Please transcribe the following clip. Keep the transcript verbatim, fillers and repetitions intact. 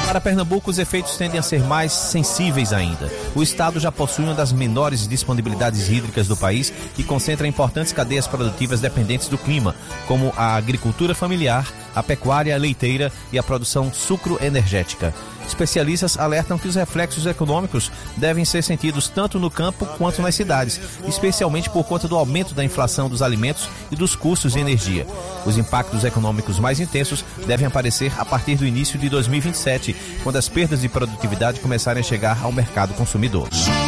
Para Pernambuco, os efeitos tendem a ser mais sensíveis ainda. O estado já possui uma das menores disponibilidades hídricas do país e concentra importantes cadeias produtivas dependentes do clima, como a agricultura familiar, a pecuária leiteira e a produção sucroenergética. Especialistas alertam que os reflexos econômicos devem ser sentidos tanto no campo quanto nas cidades, especialmente por conta do aumento da inflação dos alimentos e dos custos de energia. Os impactos econômicos mais intensos devem aparecer a partir do início de dois mil e vinte e sete, quando as perdas de produtividade começarem a chegar ao mercado consumidor.